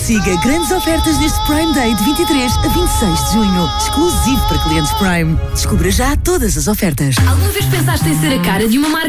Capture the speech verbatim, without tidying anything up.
Siga grandes ofertas deste Prime Day de vinte e três a vinte e seis de junho. Exclusivo para clientes Prime. Descubra já todas as ofertas. Alguma vez pensaste em ser a cara de uma marca?